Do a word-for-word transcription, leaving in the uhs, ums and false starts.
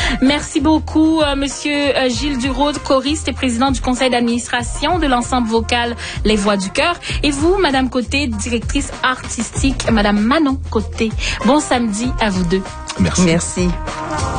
Merci beaucoup, euh, Monsieur euh, Gilles Duraud, choriste et président du conseil d'administration de l'ensemble vocal Les Voix du Cœur. Et vous, Madame Côté, directrice artistique, Madame Manon Côté. Bon samedi à vous deux. Merci. Merci.